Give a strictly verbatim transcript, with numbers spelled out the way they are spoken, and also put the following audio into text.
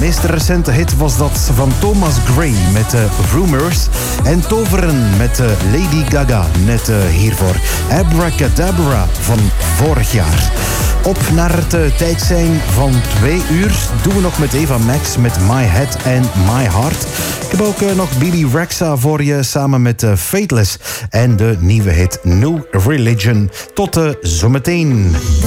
meest recente hit was dat van Thomas Gray met uh, Rumors. En Toveren met uh, Lady Gaga, net uh, hiervoor. Abracadabra van vorig jaar. Op naar het uh, tijd zijn van twee uur doen we nog met Eva Max met My Head and My Heart. Ik heb ook uh, nog Billy Rexa voor je samen met uh, Fateless en de nieuwe hit New Religion. Tot uh, zometeen.